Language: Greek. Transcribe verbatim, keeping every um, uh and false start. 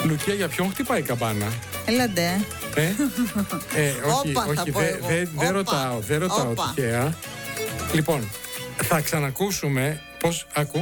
Λουκία, για ποιον χτυπάει η καμπάνα? Έλαντε. Ε, ε, όχι, Όπα, όχι, θα δεν δε, δε ρωτάω, δεν ρωτάω Όπα. τυχαία. Λοιπόν, θα ξανακούσουμε πώς, ακού.